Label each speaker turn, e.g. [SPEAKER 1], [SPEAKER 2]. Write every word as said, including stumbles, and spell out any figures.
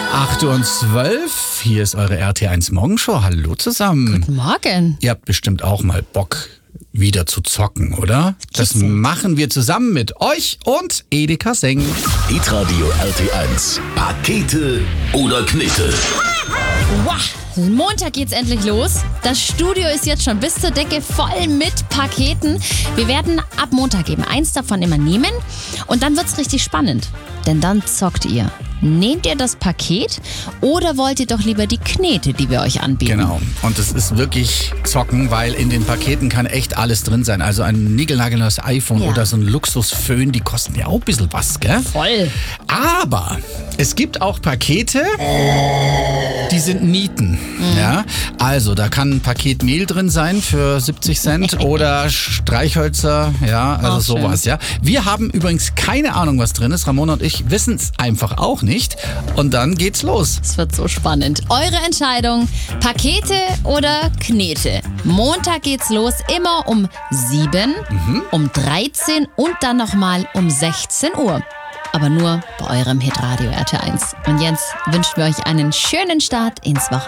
[SPEAKER 1] acht Uhr zwölf, hier ist eure R T eins Morgenshow. Hallo zusammen.
[SPEAKER 2] Guten Morgen.
[SPEAKER 1] Ihr habt bestimmt auch mal Bock, wieder zu zocken, oder? Das machen wir zusammen mit euch und Edeka Seng.
[SPEAKER 3] Hitradio R T eins. Pakete oder Knete?
[SPEAKER 2] Wow. Montag geht's endlich los. Das Studio ist jetzt schon bis zur Decke voll mit Paketen. Wir werden ab Montag eben eins davon immer nehmen und dann wird's richtig spannend. Denn dann zockt ihr. Nehmt ihr das Paket oder wollt ihr doch lieber die Knete, die wir euch anbieten?
[SPEAKER 1] Genau. Und es ist wirklich zocken, weil in den Paketen kann echt alles drin sein. Also ein niegelnagelneues iPhone
[SPEAKER 2] Ja.
[SPEAKER 1] oder so ein Luxusföhn, die kosten ja auch ein bisschen was, gell?
[SPEAKER 2] Voll.
[SPEAKER 1] Aber es gibt auch Pakete, die sind Nieten.
[SPEAKER 2] Mhm.
[SPEAKER 1] Ja? Also da kann ein Paket Mehl drin sein für siebzig Cent oder Streichhölzer, ja, also
[SPEAKER 2] Auch schön.
[SPEAKER 1] sowas. Ja. Wir haben übrigens keine Ahnung, was drin ist. Ramona und ich wissen es einfach auch nicht. Und dann geht's los.
[SPEAKER 2] Es wird so spannend. Eure Entscheidung, Pakete oder Knete? Montag geht's los, immer um sieben, um dreizehn und dann nochmal um sechzehn Uhr. Aber nur bei eurem Hitradio R T eins. Und jetzt wünschen wir euch einen schönen Start ins Wochenende.